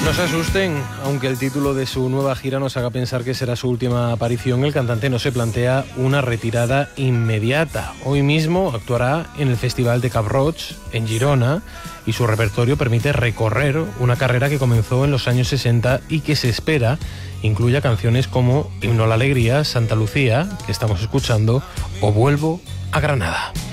No se asusten, aunque el título de su nueva gira nos haga pensar que será su última aparición, el cantante no se plantea una retirada inmediata. Hoy mismo actuará en el Festival de Cap Roig, en Girona, y su repertorio permite recorrer una carrera que comenzó en los años 60 y que se espera incluya canciones como Himno a la Alegría, Santa Lucía, que estamos escuchando, o Vuelvo a Granada.